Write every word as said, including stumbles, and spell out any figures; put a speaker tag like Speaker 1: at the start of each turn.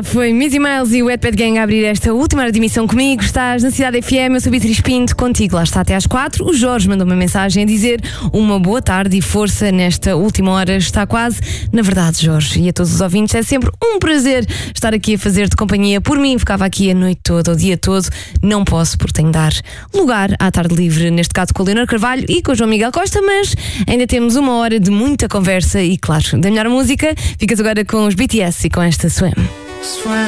Speaker 1: foi Missy Miles e o Wetpad Gang a abrir esta última hora de emissão comigo. Estás na Cidade F M, eu sou Beatriz Pinto, contigo lá está até às quatro. O Jorge mandou uma mensagem a dizer uma boa tarde e força nesta última hora, está quase. Na verdade, Jorge, e a todos os ouvintes, é sempre um prazer estar aqui a fazer-te companhia. Por mim, ficava aqui a noite toda, o dia todo. Não posso, porque tenho de dar lugar à tarde livre, neste caso com o Leonor Carvalho e com o João Miguel Costa, mas ainda temos uma hora de muita conversa e, claro, da melhor música. Ficas agora com os B T S e com esta Swim.